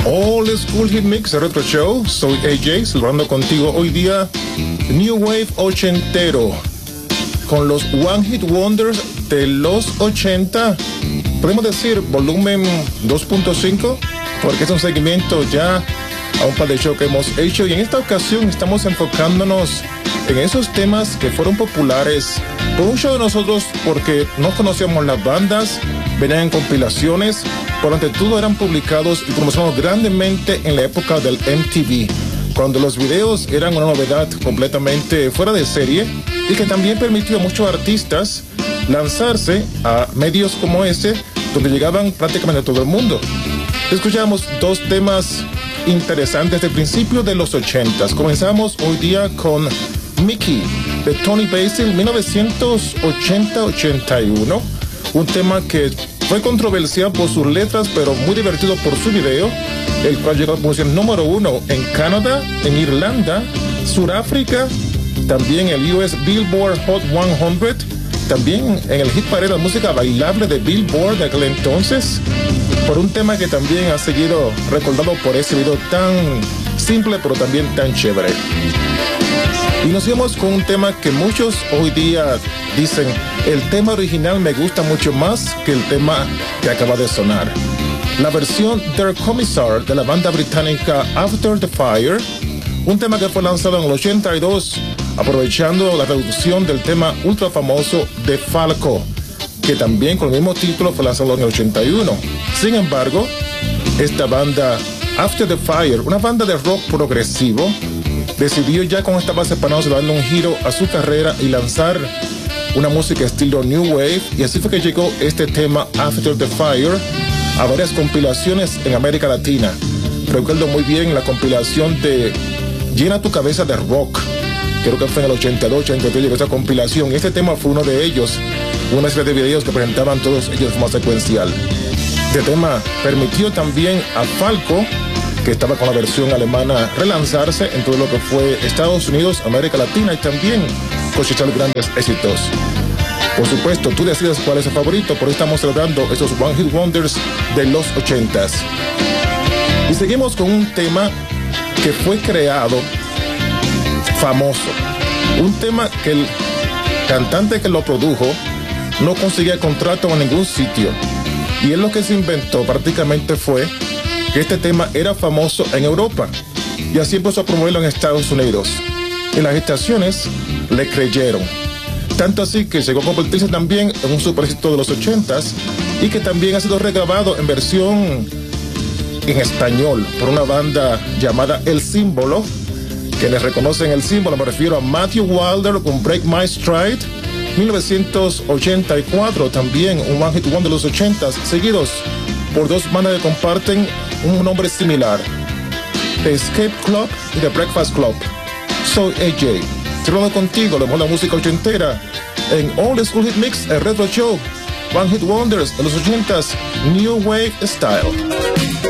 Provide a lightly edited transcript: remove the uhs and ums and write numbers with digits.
All School Hit Mix Retro Show. Soy AJ, celebrando contigo hoy día New Wave ochentero, con los One Hit Wonders de los 80. Podemos decir volumen 2.5, porque es un seguimiento ya a un par de shows que hemos hecho, y en esta ocasión estamos enfocándonos en esos temas que fueron populares por muchos de nosotros porque no conocíamos las bandas, venían en compilaciones, pero ante todo eran publicados y promocionados grandemente en la época del MTV, cuando los videos eran una novedad completamente fuera de serie y que también permitió a muchos artistas lanzarse a medios como ese, donde llegaban prácticamente a todo el mundo. Escuchamos dos temas interesantes del principio de los 80s. Comenzamos hoy día con Mickey de Tony Basil, 1980-81, un tema que fue controversial por sus letras, pero muy divertido por su video, el cual llegó a la posición número 1 en Canadá, en Irlanda, Sudáfrica, también el US Billboard Hot 100, también en el hit parade de música bailable de Billboard de aquel entonces, por un tema que también ha seguido recordado por ese video tan simple pero también tan chévere. Y nos íbamos con un tema que muchos hoy día dicen, el tema original me gusta mucho más que el tema que acaba de sonar. La versión Der Kommissar de la banda británica After the Fire, un tema que fue lanzado en el 82, aprovechando la traducción del tema ultra famoso de Falco, que también con el mismo título fue lanzado en el 81. Sin embargo, esta banda After the Fire, una banda de rock progresivo, decidió ya con esta base panosa darle un giro a su carrera y lanzar una música estilo New Wave, y así fue que llegó este tema After the Fire a varias compilaciones en América Latina. Recuerdo muy bien la compilación de Llena tu cabeza de rock, creo que fue en el 82, 83 llegó esa compilación, y este tema fue uno de ellos, una serie de videos que presentaban todos ellos de forma secuencial. Este tema permitió también a Falco, que estaba con la versión alemana, relanzarse en todo lo que fue Estados Unidos, América Latina, y también cosechar grandes éxitos. Por supuesto, tú decides cuál es el favorito, por eso estamos celebrando esos One Hit Wonders de los 80s. Y seguimos con un tema que fue creado famoso, un tema que el cantante que lo produjo no conseguía contrato en ningún sitio, y él lo que se inventó prácticamente fue que este tema era famoso en Europa, y así empezó a promoverlo en Estados Unidos, y las estaciones le creyeron, tanto así que llegó a convertirse también en un superéxito de los 80s, y que también ha sido regrabado en versión en español por una banda llamada El Símbolo. Quienes reconocen El Símbolo, me refiero a Matthew Wilder con Break My Stride, 1984, también un One Hit Wonder de los 80s, seguidos por dos bandas que comparten un nombre similar, The Escape Club y The Breakfast Club. Soy AJ, celebrando contigo lo mejor de la música ochentera en All School Hit Mix, el Retro Show, One Hit Wonders de los 80s, New Wave Style.